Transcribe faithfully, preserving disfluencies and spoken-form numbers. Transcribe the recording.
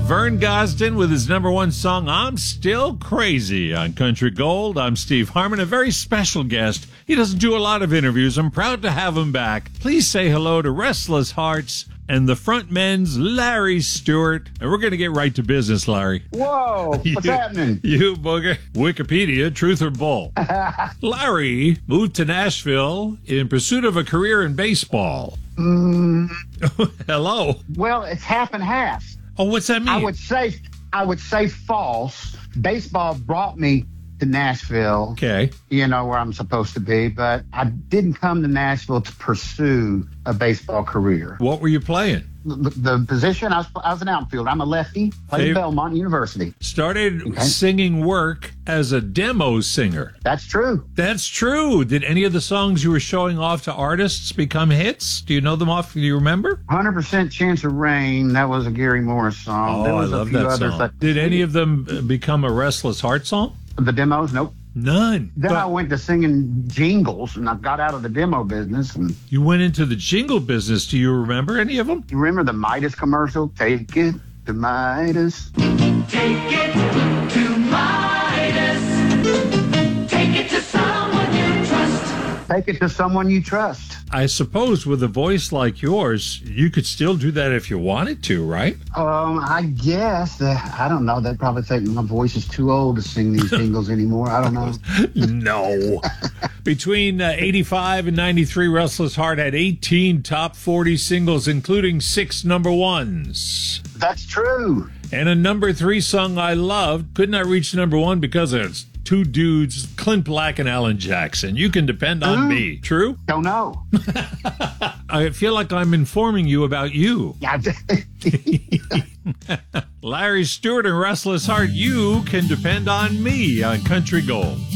Vern Gosdin with his number one song, I'm Still Crazy, on Country Gold. I'm Steve Harmon, a very special guest. He doesn't do a lot of interviews. I'm proud to have him back. Please say hello to Restless Hearts and the frontmen's Larry Stewart. And we're going to get right to business, Larry. Whoa, you, what's happening? You booger. Wikipedia, truth or bull? Larry moved to Nashville in pursuit of a career in baseball. Mm, Hello. well, it's half and half. Oh, what's that mean? I would say, I would say false. Baseball brought me to Nashville. Okay. You know where I'm supposed to be, but I didn't come to Nashville to pursue a baseball career. What were you playing? The, the position, I was, I was an outfielder. I'm a lefty. Played at Belmont University. Started Okay. singing work as a demo singer. That's true. That's true. Did any of the songs you were showing off to artists become hits? Do you know them off? Do you remember? one hundred percent Chance of Rain. That was a Gary Morris song. Oh, there I was love a few that others song. that- Did any of them uh, become a Restless Heart song? The demos? Nope. None. Then But I went to singing jingles, and I got out of the demo business. And you went into the jingle business. Do you remember any of them? you remember the Midas commercial? Take it to Midas. Take it to Midas. Take it to someone you trust. Take it to someone you trust. I suppose with a voice like yours, you could still do that if you wanted to, right? Um, I guess. Uh, I don't know. They'd probably think my voice is too old to sing these jingles anymore. I don't know. No. Between uh, eighty-five and ninety-three, Restless Heart had eighteen top forty singles, including six number ones. That's true. And a number three song I loved could not reach number one because it's two dudes, Clint Black and Alan Jackson. You can depend on Huh? me. True? Don't know. I feel like I'm informing you about you. Yeah, Larry Stewart and Restless Heart, you can depend on me on Country Gold.